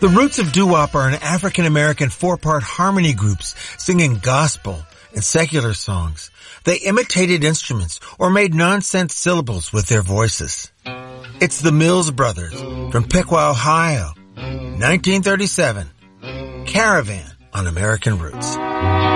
The roots of doo-wop are an African-American four-part harmony groups singing gospel and secular songs. They imitated instruments or made nonsense syllables with their voices. It's the Mills Brothers from Piqua, Ohio, 1937. Caravan on American Roots.